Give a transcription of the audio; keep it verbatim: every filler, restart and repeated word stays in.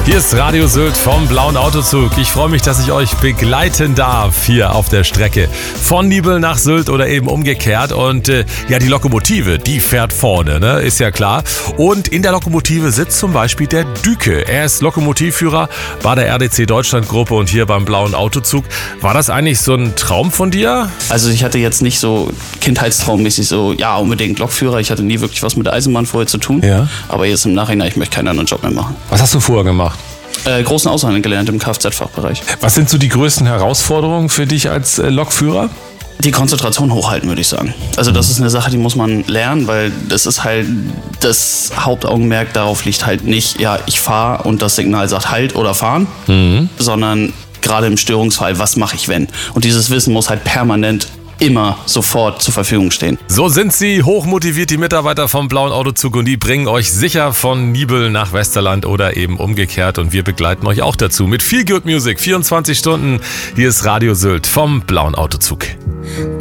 Hier ist Radio Sylt vom Blauen Autozug. Ich freue mich, dass ich euch begleiten darf hier auf der Strecke von Nibel nach Sylt oder eben umgekehrt. Und äh, ja, die Lokomotive, die fährt vorne, ne? Ist ja klar. Und in der Lokomotive sitzt zum Beispiel der Düke. Er ist Lokomotivführer bei der R D C Deutschland Gruppe und hier beim Blauen Autozug. War das eigentlich so ein Traum von dir? Also ich hatte jetzt nicht so kindheitstraummäßig so, ja, unbedingt Lokführer. Ich hatte nie wirklich was mit der Eisenbahn vorher zu tun. Ja. Aber jetzt im Nachhinein, ich möchte keinen anderen Job mehr machen. Was hast du vorher gemacht? Äh, großen Außenhandel gelernt im Kfz-Fachbereich. Was sind so die größten Herausforderungen für dich als äh, Lokführer? Die Konzentration hochhalten, würde ich sagen. Also das ist eine Sache, die muss man lernen, weil das ist halt, das Hauptaugenmerk darauf liegt halt nicht, ja, ich fahre und das Signal sagt halt oder fahren, mhm. sondern gerade im Störungsfall, was mache ich wenn? Und dieses Wissen muss halt permanent immer sofort zur Verfügung stehen. So sind sie, hochmotiviert, die Mitarbeiter vom Blauen Autozug, und die bringen euch sicher von Nibel nach Westerland oder eben umgekehrt, und wir begleiten euch auch dazu mit viel Good Music, vierundzwanzig Stunden. Hier ist Radio Sylt vom Blauen Autozug.